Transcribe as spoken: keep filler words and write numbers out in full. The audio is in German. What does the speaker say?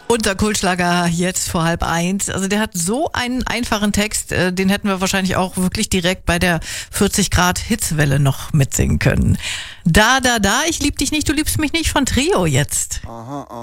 Unser Kultschlager jetzt vor halb eins. Also der hat so einen einfachen Text, äh, den hätten wir wahrscheinlich auch wirklich direkt bei der vierzig Grad Hitzewelle noch mitsingen können. Da, da, da, ich lieb dich nicht, du liebst mich nicht von Trio jetzt. Aha, aha.